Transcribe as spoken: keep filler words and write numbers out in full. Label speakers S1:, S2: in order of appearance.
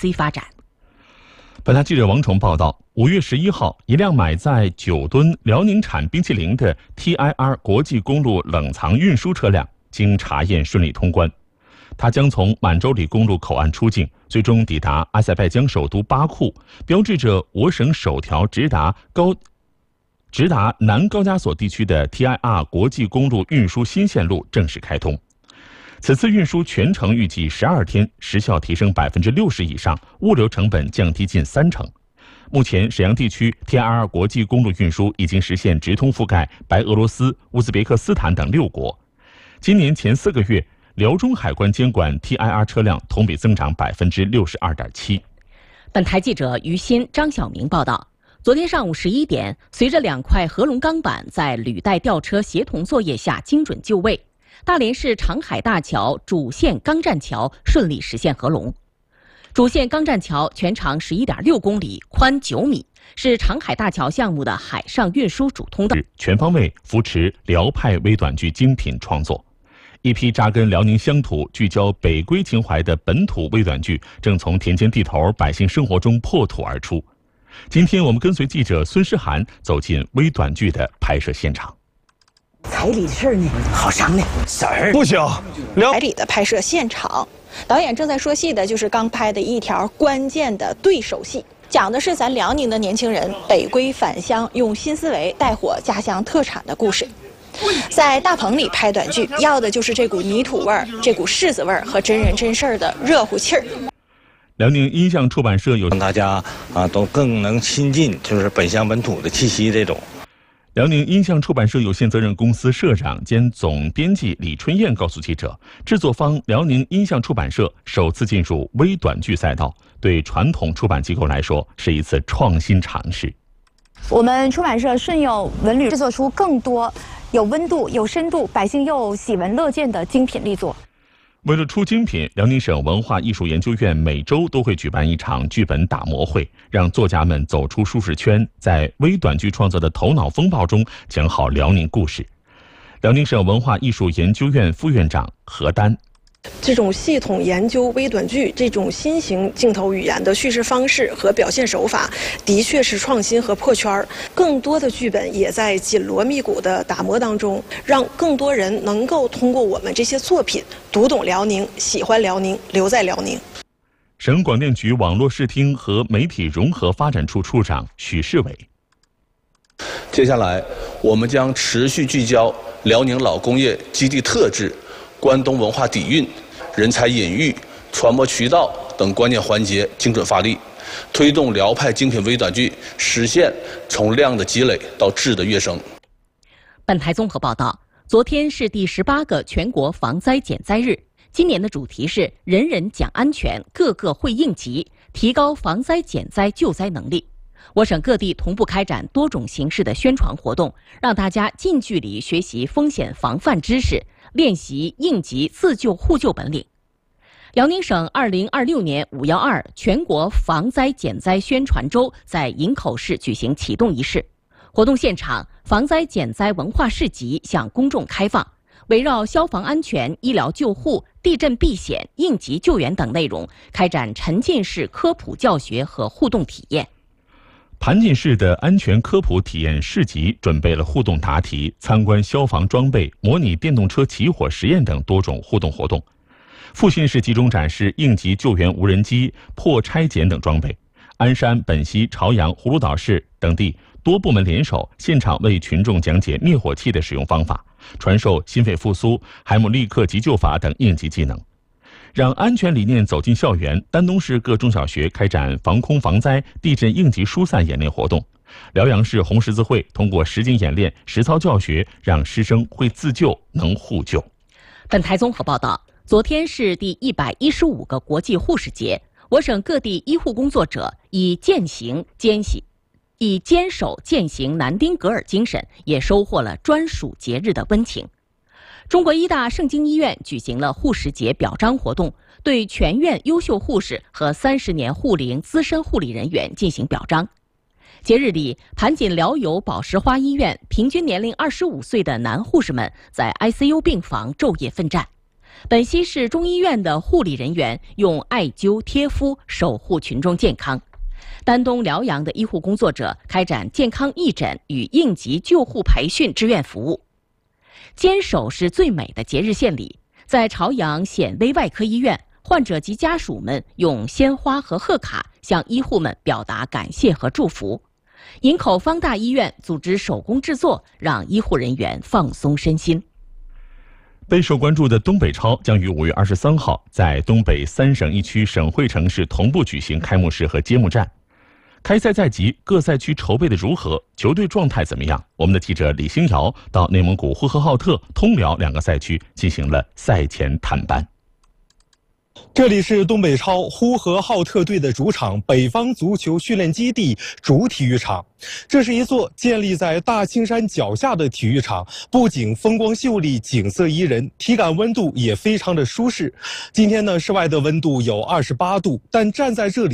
S1: C 发展。
S2: 本台记者王崇报道，五月十一号，一辆买载九吨辽宁产冰淇淋的 T I R 国际公路冷藏运输车辆经查验顺利通关，它将从满洲里公路口岸出境，最终抵达阿塞拜疆首都巴库，标志着我省首条直达高直达南高加索地区的 T I R 国际公路运输新线路正式开通。此次运输全程预计十二天，时效提升百分之六十以上，物流成本降低近三成。目前，沈阳地区 T I R 国际公路运输已经实现直通覆盖白俄罗斯、乌兹别克斯坦等六国。今年前四个月，辽中海关监管 T I R 车辆同比增长百分之六十二点七。
S1: 本台记者于鑫、张晓明报道。昨天上午十一点，随着两块合龙钢板在履带吊车协同作业下精准就位，大连市长海大桥主线钢栈桥顺利实现合龙。主线钢栈桥全长十一点六公里，宽九米，是长海大桥项目的海上运输主通道，
S2: 全方位扶持辽派微短剧精品创作。一批扎根辽宁乡土、聚焦北归情怀的本土微短剧正从田间地头、百姓生活中破土而出。今天我们跟随记者孙诗涵走进微短剧的拍摄现场。
S3: 彩礼的事儿呢，好商量。
S4: 婶儿不行，
S5: 彩礼的拍摄现场，导演正在说戏的就是刚拍的一条关键的对手戏，讲的是咱辽宁的年轻人北归返乡，用新思维带火家乡特产的故事。在大棚里拍短剧，要的就是这股泥土味儿、这股柿子味儿和真人真事儿的热乎气儿。
S2: 辽宁音像出版社有
S4: 让大家啊都更能亲近，就是本乡本土的气息这种。
S2: 辽宁音像出版社有限责任公司社长兼总编辑李春燕告诉记者，制作方辽宁音像出版社首次进入微短剧赛道，对传统出版机构来说是一次创新尝试。
S6: 我们出版社顺有文旅制作出更多有温度、有深度、百姓又喜闻乐见的精品力作。
S2: 为了出精品，辽宁省文化艺术研究院每周都会举办一场剧本打磨会，让作家们走出舒适圈，在微短剧创作的头脑风暴中讲好辽宁故事。辽宁省文化艺术研究院副院长何丹。
S7: 这种系统研究微短剧这种新型镜头语言的叙事方式和表现手法，的确是创新和破圈。更多的剧本也在紧锣密鼓的打磨当中，让更多人能够通过我们这些作品读懂辽宁，喜欢辽宁，留在辽宁。
S2: 省广电局网络视听和媒体融合发展处处长许世伟。
S8: 接下来，我们将持续聚焦辽宁老工业基地特质、关东文化底蕴、人才引育、传播渠道等关键环节精准发力，推动辽派精品微短剧实现从量的积累到质的跃升。
S1: 本台综合报道，昨天是第十八个全国防灾减灾日，今年的主题是人人讲安全，个个会应急，提高防灾减灾救灾能力。我省各地同步开展多种形式的宣传活动，让大家近距离学习风险防范知识，练习应急自救互救本领。辽宁省二零二六年五幺二全国防灾减灾宣传周在营口市举行启动仪式。活动现场，防灾减灾文化市集向公众开放，围绕消防安全、医疗救护、地震避险、应急救援等内容，开展沉浸式科普教学和互动体验。
S2: 盘锦市的安全科普体验市集准备了互动答题、参观消防装备、模拟电动车起火实验等多种互动活动。阜新市集中展示应急救援无人机、破拆检等装备。鞍山、本溪、朝阳、葫芦岛市等地多部门联手，现场为群众讲解灭火器的使用方法，传授心肺复苏、海姆立克急救法等应急技能。让安全理念走进校园，丹东市各中小学开展防空防灾、地震应急疏散演练活动。辽阳市红十字会通过实景演练、实操教学，让师生会自救、能互救。
S1: 本台综合报道，昨天是第一百一十五个国际护士节，我省各地医护工作者以践行坚行。以坚守践行南丁格尔精神，也收获了专属节日的温情。中国医大盛京医院举行了护士节表彰活动，对全院优秀护士和三十年护龄资深护理人员进行表彰。节日里，盘锦辽友宝石花医院平均年龄二十五岁的男护士们在 I C U 病房昼夜奋战。 本溪市中医院的护理人员用艾灸贴敷守护群众健康。丹东辽阳的医护工作者开展健康义诊与应急救护培训志愿服务。坚守是最美的节日献礼，在朝阳显微外科医院，患者及家属们用鲜花和贺卡向医护们表达感谢和祝福。营口方大医院组织手工制作，让医护人员放松身心。
S2: 备受关注的东北超将于五月二十三号在东北三省一区省会城市同步举行开幕式和揭幕战。开赛在即，各赛区筹备的如何？球队状态怎么样？我们的记者李星瑶到内蒙古呼和浩特、通辽两个赛区进行了赛前探班。
S9: 这里是东北超呼和浩特队的主场北方足球训练基地主体育场。这是一座建立在大青山脚下的体育场，不仅风光秀丽、景色宜人，体感温度也非常的舒适。今天呢，室外的温度有二十八度，但站在这里